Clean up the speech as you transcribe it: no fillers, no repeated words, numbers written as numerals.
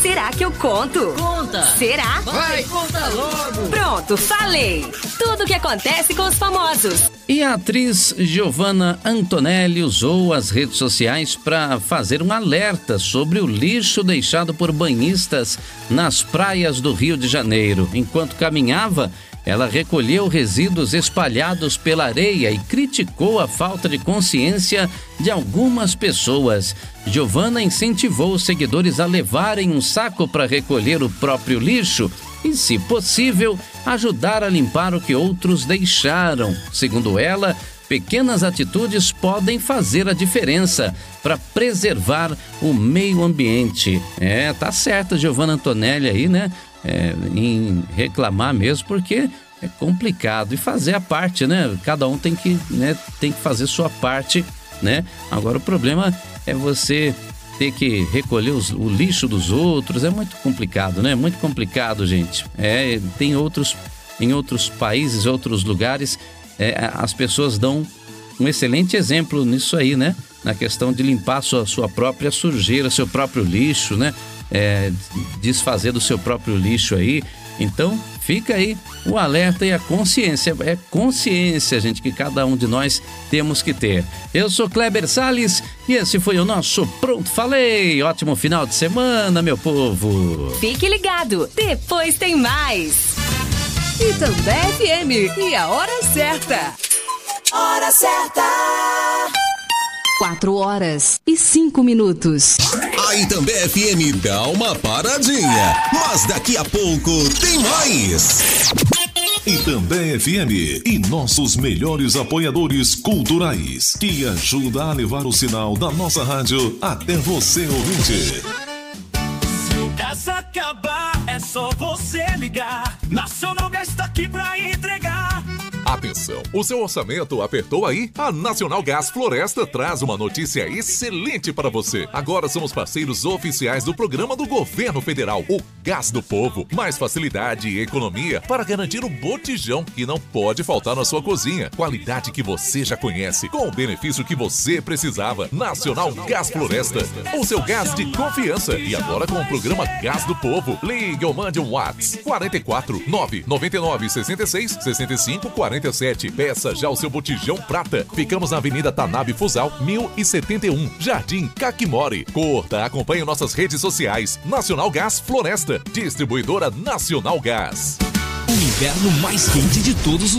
Será que eu conto? Conta! Será? Vai, conta logo! Pronto, falei! Tudo o que acontece com os famosos. E a atriz Giovanna Antonelli usou as redes sociais para fazer um alerta sobre o lixo deixado por banhistas nas praias do Rio de Janeiro. Enquanto caminhava, ela recolheu resíduos espalhados pela areia e criticou a falta de consciência de algumas pessoas. Giovanna incentivou os seguidores a levarem um saco para recolher o próprio lixo e, se possível, ajudar a limpar o que outros deixaram. Segundo ela, pequenas atitudes podem fazer a diferença para preservar o meio ambiente. Tá certo, Giovanna Antonelli aí, né? Em reclamar mesmo, porque é complicado. E fazer a parte, né? Cada um tem que fazer sua parte, né? Agora o problema é você ter que recolher o lixo dos outros. É muito complicado, né? Muito complicado, gente. Em outros países, outros lugares, as pessoas dão um excelente exemplo nisso aí, né? Na questão de limpar sua própria sujeira, seu próprio lixo, né? Desfazer do seu próprio lixo aí. Então fica aí o alerta e a consciência. É consciência, gente, que cada um de nós temos que ter. Eu sou Kleber Salles e esse foi o nosso Pronto Falei. Ótimo final de semana, meu povo. Fique ligado, depois tem mais. Itambé FM e a hora certa. Hora certa. 4h05. A Itambé FM dá uma paradinha, mas daqui a pouco tem mais. Itambé FM e nossos melhores apoiadores culturais, que ajuda a levar o sinal da nossa rádio até você, ouvinte. Se essa acabar, é só você ligar. Nacional Gás está aqui pra entregar. Atenção, o seu orçamento apertou aí? A Nacional Gás Floresta traz uma notícia excelente para você. Agora somos parceiros oficiais do programa do Governo Federal, o Gás do Povo. Mais facilidade e economia para garantir o botijão que não pode faltar na sua cozinha. Qualidade que você já conhece, com o benefício que você precisava. Nacional Gás Floresta, o seu gás de confiança. E agora com o programa Gás do Povo. Ligue ou mande um WhatsApp 44 999 66 65 47. Peça já o seu botijão prata. Ficamos na Avenida Tanabe Fusal, 1071, Jardim Caquimori. Curta, acompanhe nossas redes sociais. Nacional Gás Floresta, distribuidora Nacional Gás. O inverno mais quente de todos os